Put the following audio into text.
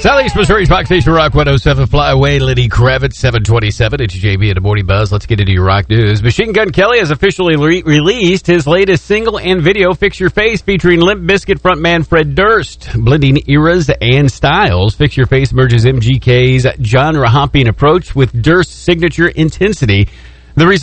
Southeast Missouri's Rock Station Rock 107. Fly away, Lenny Kravitz, 727. It's JB in the Morning Buzz. Let's get into your rock news. Machine Gun Kelly has officially released his latest single and video, Fix Your Face, featuring Limp Bizkit frontman Fred Durst. Blending eras and styles, Fix Your Face merges MGK's genre-hopping approach with Durst's signature intensity. The